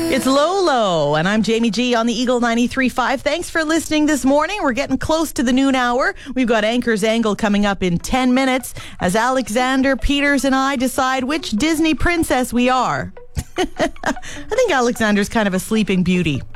It's Lolo, and I'm Jamie G on the Eagle 93.5. Thanks for listening this morning. We're getting close to the noon hour. We've got Anchor's Angle coming up in 10 minutes as Alexander Peters and I decide which Disney princess we are. I think Alexander's kind of a sleeping beauty.